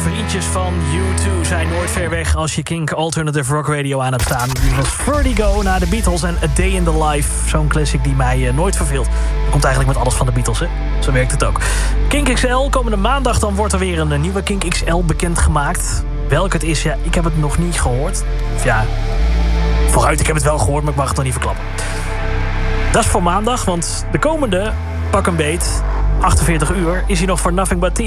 favorietjes van U2 zijn nooit ver weg als je Kink Alternative Rock Radio aan hebt staan. Die was Vertigo na de Beatles en A Day in the Life. Zo'n classic die mij nooit verveelt. Dat komt eigenlijk met alles van de Beatles, hè? Zo werkt het ook. Kink XL, komende maandag dan wordt er weer een nieuwe Kink XL bekendgemaakt. Welk het is, ja, ik heb het nog niet gehoord. Of ja, vooruit, ik heb het wel gehoord, maar ik mag het nog niet verklappen. Dat is voor maandag, want de komende, pak een beet, 48 uur, is hij nog voor Nothing But Thieves.